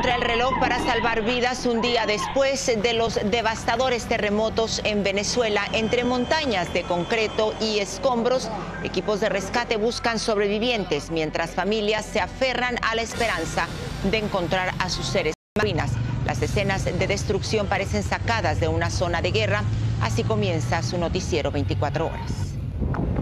contra el reloj para salvar vidas un día después de los devastadores terremotos en Venezuela. Entre montañas de concreto y escombros, equipos de rescate buscan sobrevivientes, mientras familias se aferran a la esperanza de encontrar a sus seres queridos. Las escenas de destrucción parecen sacadas de una zona de guerra. Así comienza su noticiero 24 horas.